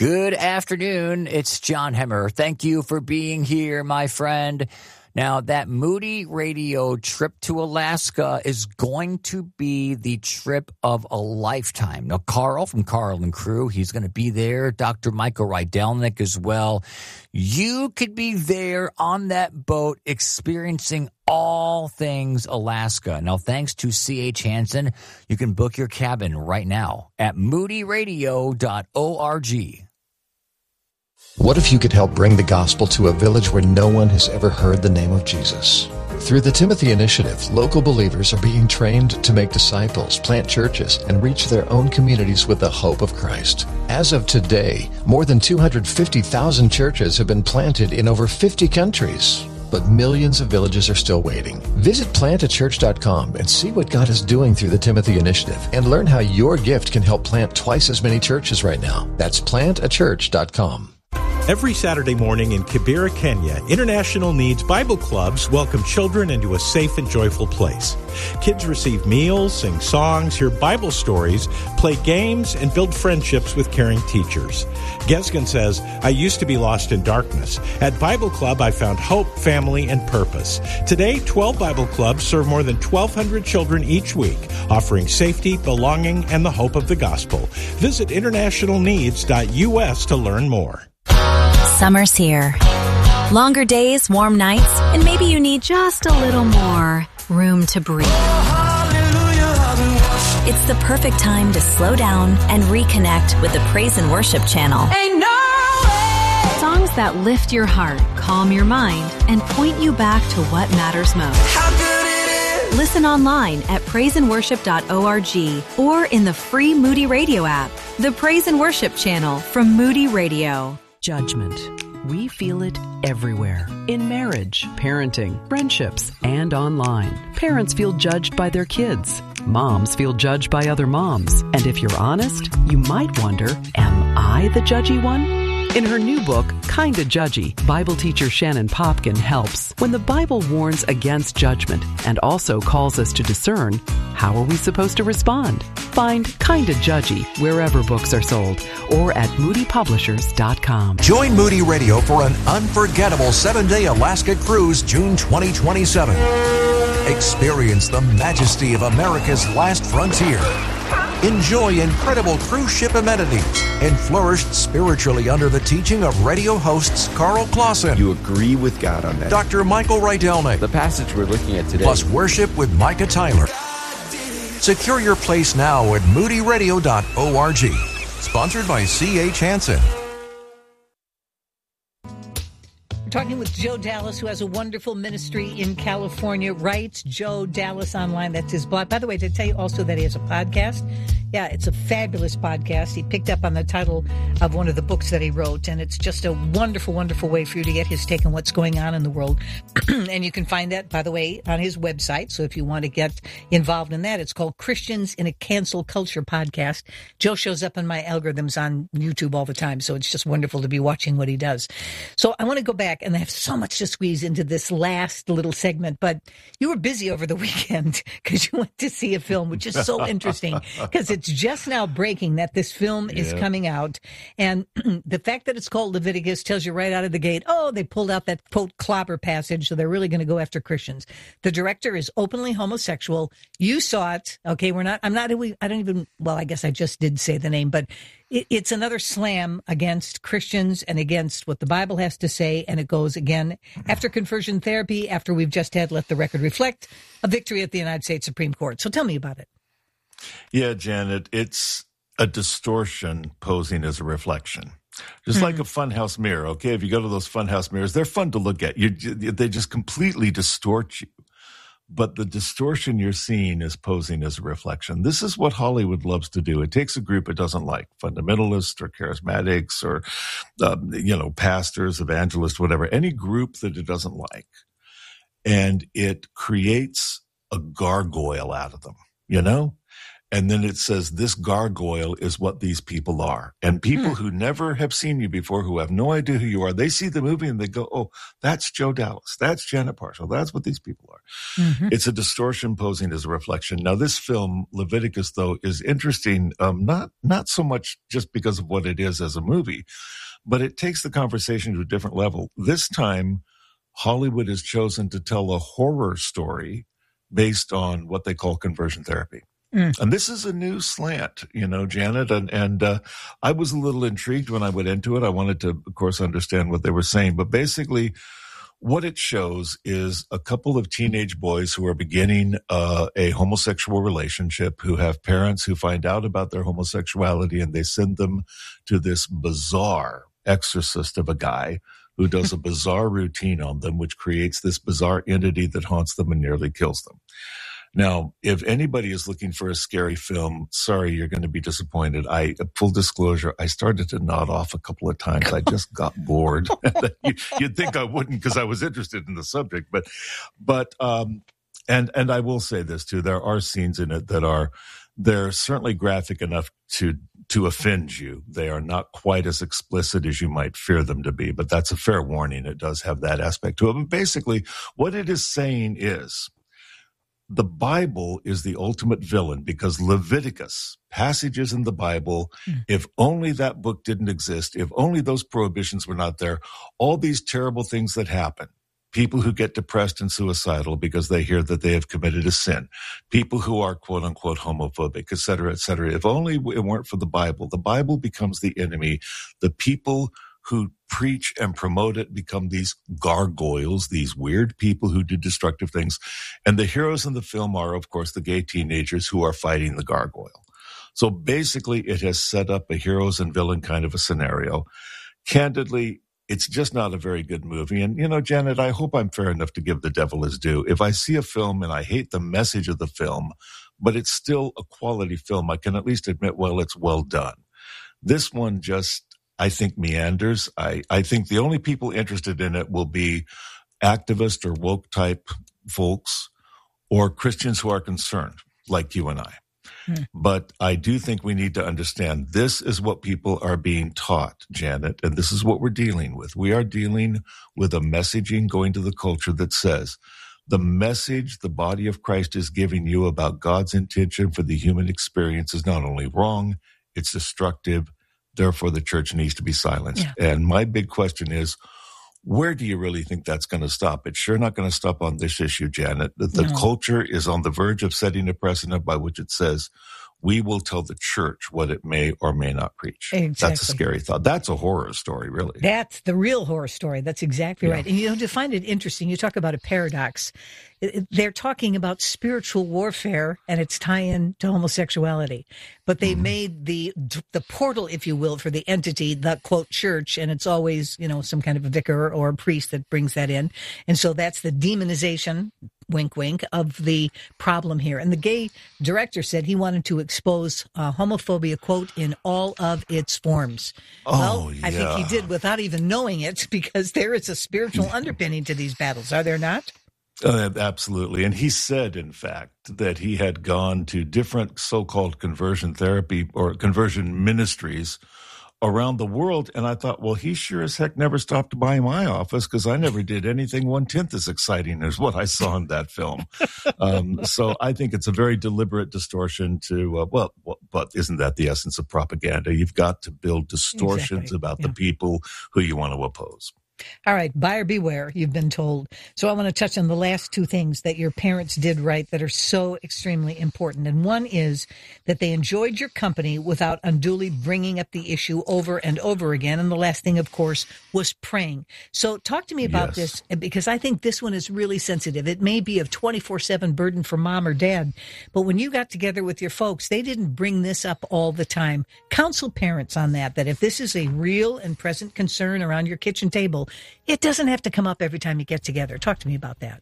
Good afternoon. It's John Hemmer. Thank you for being here, my friend. Now, that Moody Radio trip to Alaska is going to be the trip of a lifetime. Now, Carl from Carl and Crew, he's going to be there. Dr. Michael Rydelnik as well. You could be there on that boat experiencing all things Alaska. Now, thanks to C.H. Hansen, you can book your cabin right now at moodyradio.org. What if you could help bring the gospel to a village where no one has ever heard the name of Jesus? Through the Timothy Initiative, local believers are being trained to make disciples, plant churches, and reach their own communities with the hope of Christ. As of today, more than 250,000 churches have been planted in over 50 countries. But millions of villages are still waiting. Visit plantachurch.com and see what God is doing through the Timothy Initiative and learn how your gift can help plant twice as many churches right now. That's plantachurch.com. Every Saturday morning in Kibera, Kenya, International Needs Bible Clubs welcome children into a safe and joyful place. Kids receive meals, sing songs, hear Bible stories, play games, and build friendships with caring teachers. Gesgen says, I used to be lost in darkness. At Bible Club, I found hope, family, and purpose. Today, 12 Bible Clubs serve more than 1,200 children each week, offering safety, belonging, and the hope of the gospel. Visit internationalneeds.us to learn more. Summer's here. Longer days, warm nights, and maybe you need just a little more room to breathe. It's the perfect time to slow down and reconnect with the Praise and Worship channel. Ain't no way. Songs that lift your heart, calm your mind, and point you back to what matters most. How good it is. Listen online at praiseandworship.org or in the free Moody Radio app. The Praise and Worship channel from Moody Radio. Judgment. We feel it everywhere. In marriage, parenting, friendships, and online. Parents feel judged by their kids. Moms feel judged by other moms. And if you're honest, you might wonder, am I the judgy one? In her new book, Kinda Judgy, Bible teacher Shannon Popkin helps. When the Bible warns against judgment and also calls us to discern, how are we supposed to respond? Find Kinda Judgy wherever books are sold or at moodypublishers.com. Join Moody Radio for an unforgettable 7-day Alaska cruise June 2027. Experience the majesty of America's last frontier. Enjoy incredible cruise ship amenities and flourish spiritually under the teaching of radio hosts Carl Clausen. You agree with God on that. Dr. Michael Rydelnik. The passage we're looking at today. Plus worship with Micah Tyler. Secure your place now at moodyradio.org. Sponsored by C.H. Hansen. Talking with Joe Dallas, who has a wonderful ministry in California. Writes Joe Dallas Online. That's his blog. By the way, to tell you also that he has a podcast. Yeah, it's a fabulous podcast. He picked up on the title of one of the books that he wrote, and it's just a wonderful, wonderful way for you to get his take on what's going on in the world. And you can find that, by the way, on his website. So if you want to get involved in that, it's called Christians in a Cancel Culture Podcast. Joe shows up in my algorithms on YouTube all the time, so it's just wonderful to be watching what he does. So I want to go back, and I have so much to squeeze into this last little segment, but you were busy over the weekend because you went to see a film, which is so interesting because it's just now breaking that this film is coming out. And the fact that it's called Leviticus tells you right out of the gate, oh, they pulled out that, quote, clobber passage, so they're really going to go after Christians. The director is openly homosexual. You saw it. Okay, I guess I just did say the name, but it's another slam against Christians and against what the Bible has to say, and it goes again after conversion therapy, after we've just had, let the record reflect, a victory at the United States Supreme Court. So tell me about it. Yeah, Janet, it's a distortion posing as a reflection. Just like a funhouse mirror, okay? If you go to those funhouse mirrors, they're fun to look at. They just completely distort you. But the distortion you're seeing is posing as a reflection. This is what Hollywood loves to do. It takes a group it doesn't like, fundamentalists or charismatics or, pastors, evangelists, whatever, any group that it doesn't like. And it creates a gargoyle out of them, And then it says, this gargoyle is what these people are. And people who never have seen you before, who have no idea who you are, they see the movie and they go, oh, that's Joe Dallas. That's Janet Parshall. That's what these people are. It's a distortion posing as a reflection. Now, this film, Leviticus, though, is interesting, not so much just because of what it is as a movie, but it takes the conversation to a different level. This time, Hollywood has chosen to tell a horror story based on what they call conversion therapy. And this is a new slant, Janet, and I was a little intrigued when I went into it. I wanted to, of course, understand what they were saying, but basically what it shows is a couple of teenage boys who are beginning a homosexual relationship, who have parents who find out about their homosexuality, and they send them to this bizarre exorcist of a guy who does a bizarre routine on them, which creates this bizarre entity that haunts them and nearly kills them. Now, if anybody is looking for a scary film, sorry, you're going to be disappointed. Full disclosure, I started to nod off a couple of times. I just got bored. You'd think I wouldn't because I was interested in the subject, but and I will say this too: there are scenes in it that they're certainly graphic enough to offend you. They are not quite as explicit as you might fear them to be, but that's a fair warning. It does have that aspect to it. But basically, what it is saying is, the Bible is the ultimate villain, because Leviticus, passages in the Bible, if only that book didn't exist, if only those prohibitions were not there, all these terrible things that happen, people who get depressed and suicidal because they hear that they have committed a sin, people who are quote unquote homophobic, et cetera, if only it weren't for the Bible becomes the enemy. The people who preach and promote it become these gargoyles, these weird people who do destructive things. And the heroes in the film are, of course, the gay teenagers who are fighting the gargoyle. So basically, it has set up a heroes and villain kind of a scenario. Candidly, it's just not a very good movie. And, Janet, I hope I'm fair enough to give the devil his due. If I see a film and I hate the message of the film, but it's still a quality film, I can at least admit, well, it's well done. This one just, I think, meanders. I think the only people interested in it will be activist or woke type folks or Christians who are concerned, like you and I. But I do think we need to understand this is what people are being taught, Janet, and this is what we're dealing with. We are dealing with a messaging going to the culture that says the message the body of Christ is giving you about God's intention for the human experience is not only wrong, it's destructive. Therefore, the church needs to be silenced. Yeah. And my big question is, where do you really think that's going to stop? It's sure not going to stop on this issue, Janet. The culture is on the verge of setting a precedent by which it says, we will tell the church what it may or may not preach. Exactly. That's a scary thought. That's a horror story, really. That's the real horror story. That's exactly right. And, to find it interesting, you talk about a paradox. They're talking about spiritual warfare and its tie-in to homosexuality. But they made the portal, if you will, for the entity, the, quote, church, and it's always, some kind of a vicar or a priest that brings that in. And so that's the demonization, wink, wink, of the problem here. And the gay director said he wanted to expose homophobia, quote, in all of its forms. I think he did without even knowing it, because there is a spiritual underpinning to these battles, are there not? Absolutely. And he said, in fact, that he had gone to different so-called conversion therapy or conversion ministries around the world. And I thought, well, he sure as heck never stopped by my office, because I never did anything 1/10 as exciting as what I saw in that film. So I think it's a very deliberate distortion to, but isn't that the essence of propaganda? You've got to build distortions about the people who you want to oppose. All right, buyer beware, you've been told. So I want to touch on the last two things that your parents did right that are so extremely important. And one is that they enjoyed your company without unduly bringing up the issue over and over again. And the last thing, of course, was praying. So talk to me about this, because I think this one is really sensitive. It may be a 24/7 burden for mom or dad, but when you got together with your folks, they didn't bring this up all the time. Counsel parents on that if this is a real and present concern around your kitchen table, it doesn't have to come up every time you get together. Talk to me about that.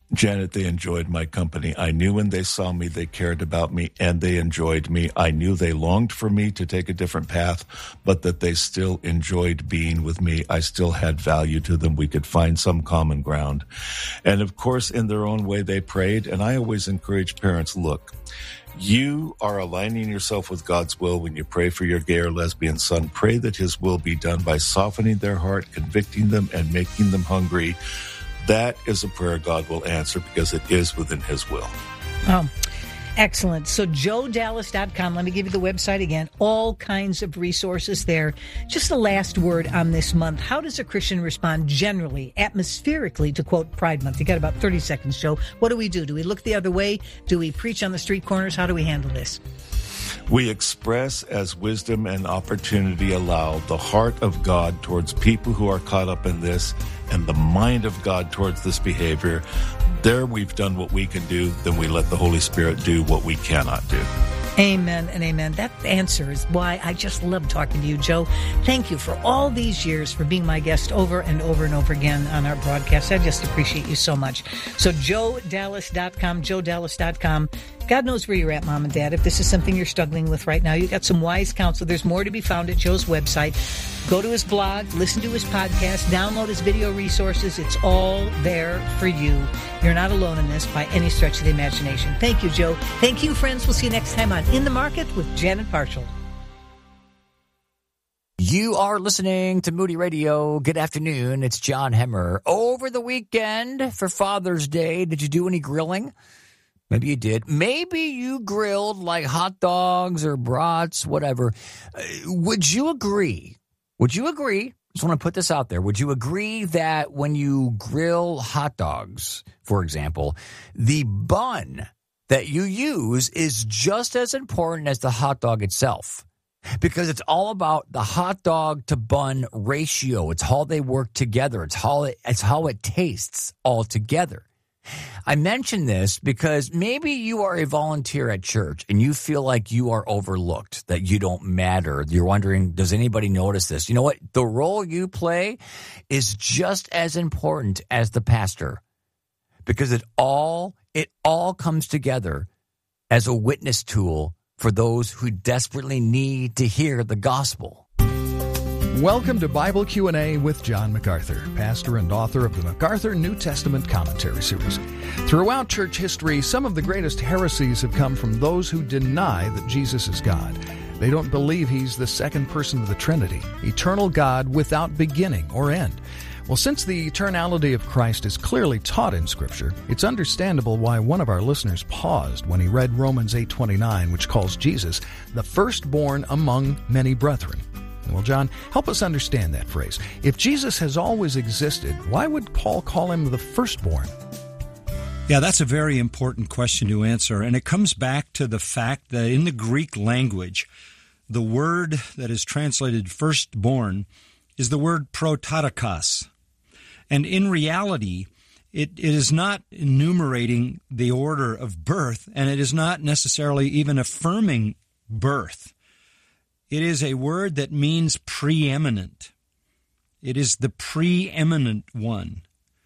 Janet, they enjoyed my company. I knew when they saw me, they cared about me, and they enjoyed me. I knew they longed for me to take a different path, but that they still enjoyed being with me. I still had value to them. We could find some common ground. And of course, in their own way, they prayed. And I always encourage parents, look, you are aligning yourself with God's will when you pray for your gay or lesbian son. Pray that his will be done by softening their heart, convicting them, and making them hungry. That is a prayer God will answer because it is within his will. Oh, excellent. So joedallas.com. Let me give you the website again. All kinds of resources there. Just the last word on this month. How does a Christian respond generally, atmospherically, to quote Pride Month? You got about 30 seconds, Joe. What do we do? Do we look the other way? Do we preach on the street corners? How do we handle this? We express as wisdom and opportunity allow the heart of God towards people who are caught up in this and the mind of God towards this behavior. There we've done what we can do, then we let the Holy Spirit do what we cannot do. Amen and amen. That answer is why I just love talking to you, Joe. Thank you for all these years for being my guest over and over and over again on our broadcast. I just appreciate you so much. So joedallas.com, joedallas.com. God knows where you're at, Mom and Dad. If this is something you're struggling with right now, you got some wise counsel. There's more to be found at Joe's website. Go to his blog, listen to his podcast, download his video resources. It's all there for you. You're not alone in this by any stretch of the imagination. Thank you, Joe. Thank you, friends. We'll see you next time on In the Market with Janet Parshall. You are listening to Moody Radio. Good afternoon. It's John Hemmer. Over the weekend for Father's Day, did you do any grilling? Maybe you did. Maybe you grilled like hot dogs or brats, whatever. Would you agree? Just want to put this out there. Would you agree that when you grill hot dogs, for example, the bun that you use is just as important as the hot dog itself? Because it's all about the hot dog to bun ratio. It's how they work together. It's how it tastes all together. I mention this because maybe you are a volunteer at church and you feel like you are overlooked, that you don't matter. You're wondering, does anybody notice this? You know what? The role you play is just as important as the pastor, because it all comes together as a witness tool for those who desperately need to hear the gospel. Welcome to Bible Q&A with John MacArthur, pastor and author of the MacArthur New Testament Commentary Series. Throughout church history, some of the greatest heresies have come from those who deny that Jesus is God. They don't believe he's the second person of the Trinity, eternal God without beginning or end. Well, since the eternality of Christ is clearly taught in Scripture, it's understandable why one of our listeners paused when he read Romans 8:29, which calls Jesus the firstborn among many brethren. Well, John, help us understand that phrase. If Jesus has always existed, why would Paul call him the firstborn? Yeah, that's a very important question to answer, and it comes back to the fact that in the Greek language, the word that is translated firstborn is the word prototokos. And in reality, it is not enumerating the order of birth, and it is not necessarily even affirming birth. It is a word that means preeminent. It is the preeminent one.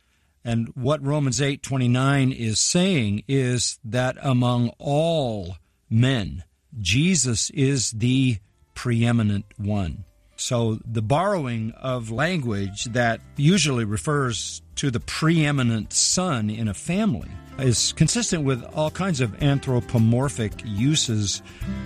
And what Romans 8:29 is saying is that among all men, Jesus is the preeminent one. So the borrowing of language that usually refers to the preeminent son in a family is consistent with all kinds of anthropomorphic uses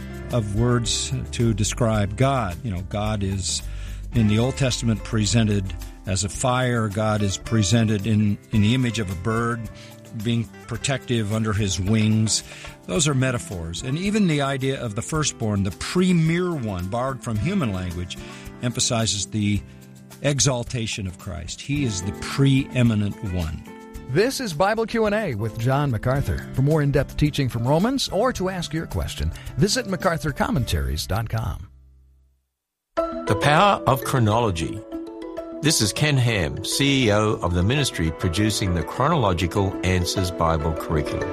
of words to describe God. You know, God is in the Old Testament presented as a fire. God is presented in the image of a bird being protective under his wings. Those are metaphors. And even the idea of the firstborn, the premier one, borrowed from human language, emphasizes the exaltation of Christ. He is the preeminent one. This is Bible Q&A with John MacArthur. For more in-depth teaching from Romans or to ask your question, visit MacArthurCommentaries.com. The Power of Chronology. This is Ken Ham, CEO of the ministry producing the Chronological Answers Bible curriculum.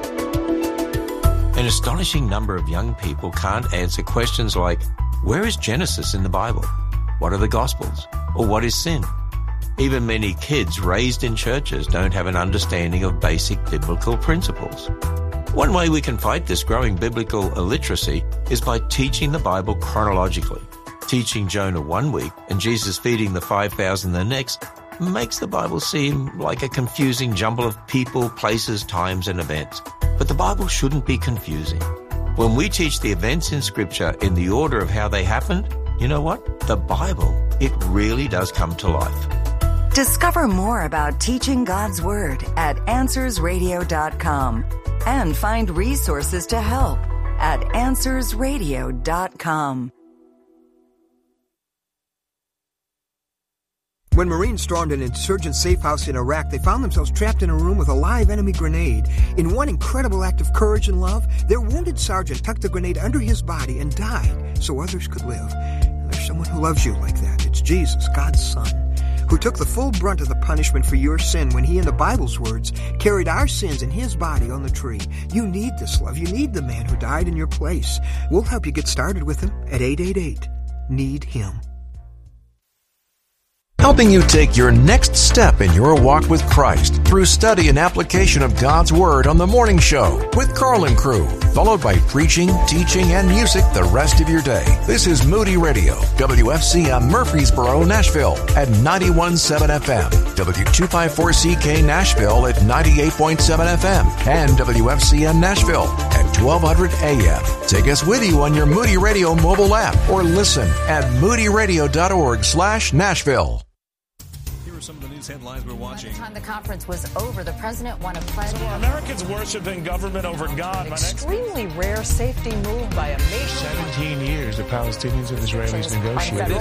An astonishing number of young people can't answer questions like, where is Genesis in the Bible? What are the Gospels? Or what is sin? Even many kids raised in churches don't have an understanding of basic biblical principles. One way we can fight this growing biblical illiteracy is by teaching the Bible chronologically. Teaching Jonah one week and Jesus feeding the 5,000 the next makes the Bible seem like a confusing jumble of people, places, times, and events. But the Bible shouldn't be confusing. When we teach the events in Scripture in the order of how they happened, you know what? The Bible, it really does come to life. Discover more about teaching God's Word at AnswersRadio.com and find resources to help at AnswersRadio.com. When Marines stormed an insurgent safe house in Iraq, they found themselves trapped in a room with a live enemy grenade. In one incredible act of courage and love, their wounded sergeant tucked the grenade under his body and died so others could live. And there's someone who loves you like that. It's Jesus, God's Son, who took the full brunt of the punishment for your sin when he, in the Bible's words, carried our sins in his body on the tree. You need this love. You need the man who died in your place. We'll help you get started with him at 888-NEED-HIM. Helping you take your next step in your walk with Christ through study and application of God's Word on The Morning Show with Carl and Crew, followed by preaching, teaching, and music the rest of your day. This is Moody Radio, WFCM Murfreesboro, Nashville at 91.7 FM, W254CK Nashville at 98.7 FM, and WFCM Nashville at 1200 AM. Take us with you on your Moody Radio mobile app or listen at moodyradio.org/Nashville. Some of the news headlines we're watching. By the time the conference was over, the president won a pledge. So are Americans worshiping government over God? Extremely rare safety move by a nation. 17 years the Palestinians and Israelis negotiated.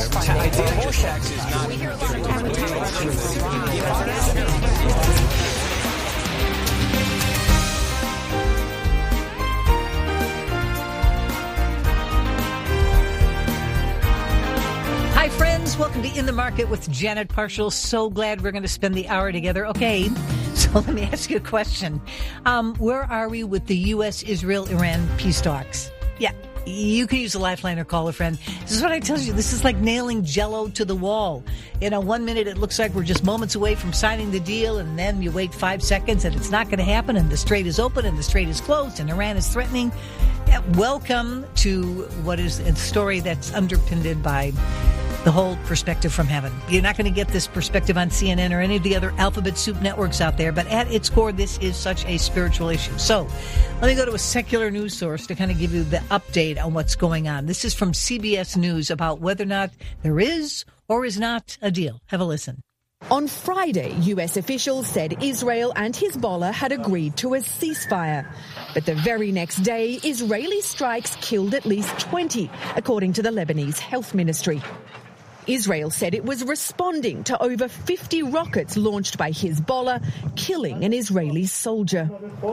Hi, friends. Welcome to In the Market with Janet Parshall. So glad we're going to spend the hour together. Okay, so let me ask you a question. Where are we with the U.S., Israel, Iran peace talks? Yeah, you can use a lifeline or call a friend. This is what I tell you. This is like nailing Jell-O to the wall. 1 minute it looks like we're just moments away from signing the deal, and then you wait 5 seconds and it's not going to happen, and the strait is open and the strait is closed and Iran is threatening. Yeah, welcome to what is a story that's underpinned by the whole perspective from heaven. You're not going to get this perspective on CNN or any of the other alphabet soup networks out there, but at its core, this is such a spiritual issue. So let me go to a secular news source to kind of give you the update on what's going on. This is from CBS News about whether or not there is or is not a deal. Have a listen. On Friday, U.S. officials said Israel and Hezbollah had agreed to a ceasefire. But the very next day, Israeli strikes killed at least 20, according to the Lebanese Health Ministry. Israel said it was responding to over 50 rockets launched by Hezbollah, killing an Israeli soldier.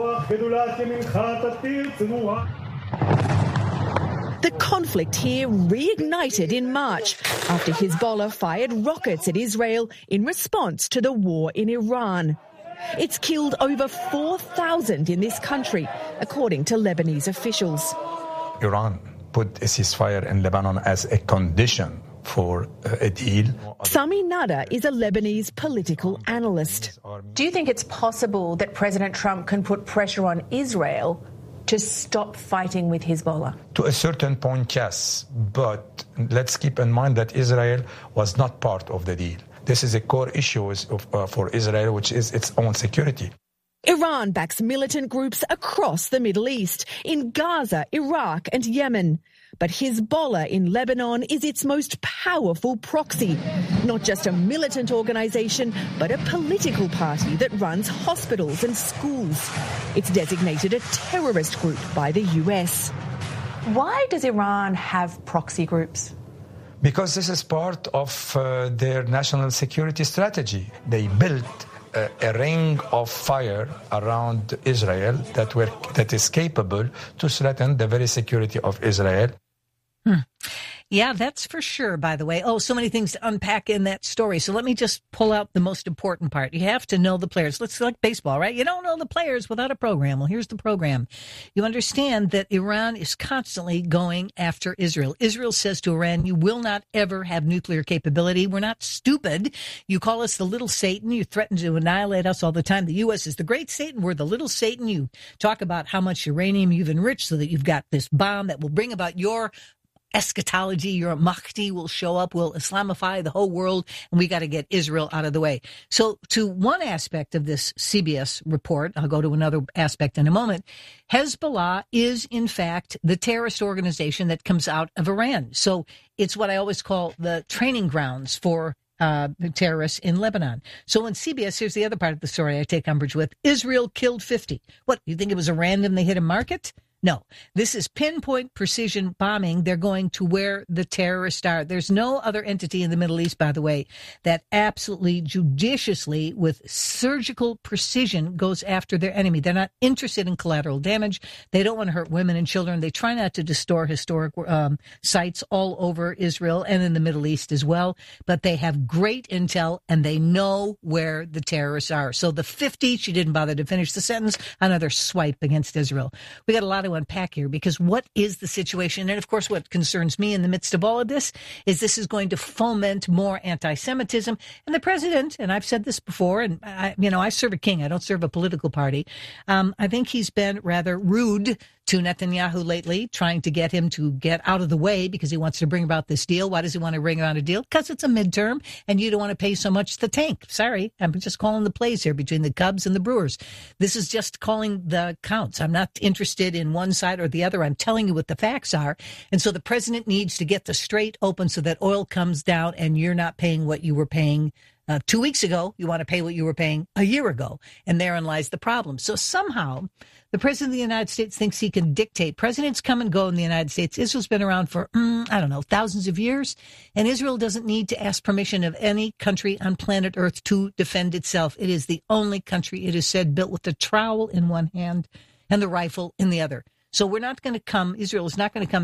The conflict here reignited in March after Hezbollah fired rockets at Israel in response to the war in Iran. It's killed over 4,000 in this country, according to Lebanese officials. Iran put a ceasefire in Lebanon as a condition for a deal. Sami Nada is a Lebanese political analyst. Do you think it's possible that President Trump can put pressure on Israel to stop fighting with Hezbollah? To a certain point, yes. But let's keep in mind that Israel was not part of the deal. This is a core issue for Israel, which is its own security. Iran backs militant groups across the Middle East, in Gaza, Iraq and Yemen. But Hezbollah in Lebanon is its most powerful proxy. Not just a militant organization, but a political party that runs hospitals and schools. It's designated a terrorist group by the US. Why does Iran have proxy groups? Because this is part of their national security strategy. They built a ring of fire around Israel that is capable to threaten the very security of Israel. Yeah, that's for sure, by the way. Oh, so many things to unpack in that story. So let me just pull out the most important part. You have to know the players. Let's like baseball, right? You don't know the players without a program. Well, here's the program. You understand that Iran is constantly going after Israel. Israel says to Iran, you will not ever have nuclear capability. We're not stupid. You call us the little Satan. You threaten to annihilate us all the time. The U.S. is the great Satan. We're the little Satan. You talk about how much uranium you've enriched so that you've got this bomb that will bring about your eschatology. Your Mahdi will show up, will Islamify the whole world, and we got to get Israel out of the way. So to one aspect of this CBS report, I'll go to another aspect in a moment, Hezbollah is in fact the terrorist organization that comes out of Iran. So it's what I always call the training grounds for the terrorists in Lebanon. So in CBS, here's the other part of the story I take umbrage with. Israel killed 50. What, you think it was a random they hit a market? No, this is pinpoint precision bombing. They're going to where the terrorists are. There's no other entity in the Middle East, by the way, that absolutely judiciously with surgical precision goes after their enemy. They're not interested in collateral damage. They don't want to hurt women and children. They try not to distort historic sites all over Israel and in the Middle East as well. But they have great intel and they know where the terrorists are. So the 50, she didn't bother to finish the sentence, another swipe against Israel. We got a lot of unpack here because what is the situation? And of course, what concerns me in the midst of all of this is going to foment more anti-Semitism. And the president, and I've said this before, and I serve a king. I don't serve a political party. I think he's been rather rude to Netanyahu lately, trying to get him to get out of the way because he wants to bring about this deal. Why does he want to bring about a deal? Because it's a midterm and you don't want to pay so much to the tank. Sorry, I'm just calling the plays here between the Cubs and the Brewers. This is just calling the counts. I'm not interested in one side or the other. I'm telling you what the facts are. And so the president needs to get the strait open so that oil comes down and you're not paying what you were paying 2 weeks ago. You want to pay what you were paying a year ago. And therein lies the problem. So somehow the president of the United States thinks he can dictate. Presidents come and go in the United States. Israel's been around for, thousands of years. And Israel doesn't need to ask permission of any country on planet Earth to defend itself. It is the only country, it is said, built with the trowel in one hand and the rifle in the other. So Israel is not going to come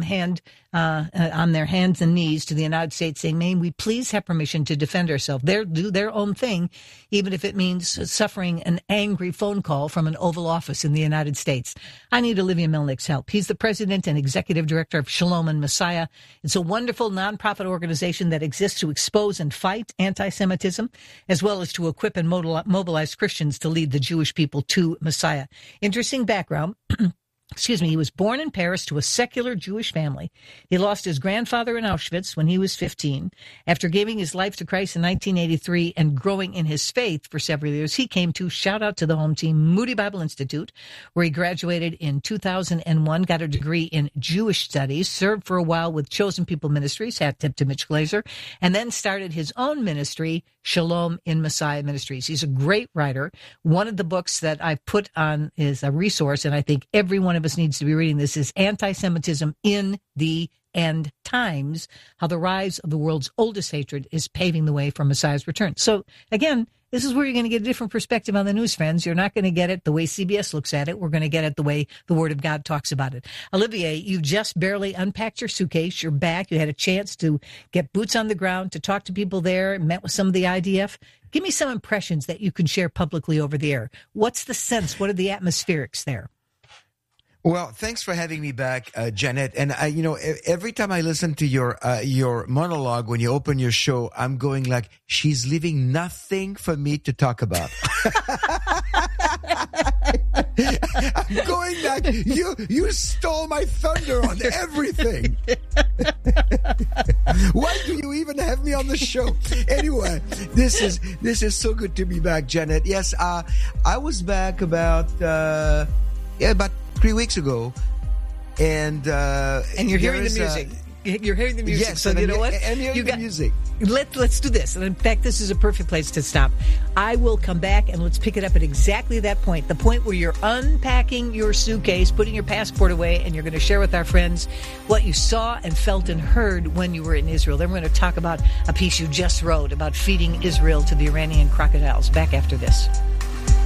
on their hands and knees to the United States saying, may we please have permission to defend ourselves. They do their own thing, even if it means suffering an angry phone call from an Oval Office in the United States. I need Olivia Melnick's help. He's the president and executive director of Shalom and Messiah. It's a wonderful nonprofit organization that exists to expose and fight anti-Semitism, as well as to equip and mobilize Christians to lead the Jewish people to Messiah. Interesting background. He was born in Paris to a secular Jewish family. He lost his grandfather in Auschwitz when he was 15. After giving his life to Christ in 1983 and growing in his faith for several years, he came to, shout out to the home team, Moody Bible Institute, where he graduated in 2001, got a degree in Jewish studies, served for a while with Chosen People Ministries, hat tip to Mitch Glazer, and then started his own ministry, Shalom in Messiah Ministries. He's a great writer. One of the books that I've put on is a resource, and I think every one of us needs to be reading this, is Anti-Semitism in the End Times, How the Rise of the World's Oldest Hatred is Paving the Way for Messiah's Return. So, again, this is where you're going to get a different perspective on the news, friends. You're not going to get it the way CBS looks at it. We're going to get it the way the Word of God talks about it. Olivier, you've just barely unpacked your suitcase. You're back. You had a chance to get boots on the ground, to talk to people there, met with some of the IDF. Give me some impressions that you can share publicly over the air. What's the sense? What are the atmospherics there? Well, thanks for having me back, Janet. And every time I listen to your monologue when you open your show, I'm going like, she's leaving nothing for me to talk about. I'm going like, you stole my thunder on everything. Why do you even have me on the show? Anyway, this is so good to be back, Janet. Yes, I was back about 3 weeks ago, and you're hearing the music. You're hearing the music. Yes, so you know what? And hearing the music. Let's do this. And in fact, this is a perfect place to stop. I will come back and let's pick it up at exactly that point. The point where you're unpacking your suitcase, putting your passport away, and you're going to share with our friends what you saw and felt and heard when you were in Israel. Then we're going to talk about a piece you just wrote about feeding Israel to the Iranian crocodiles. Back after this.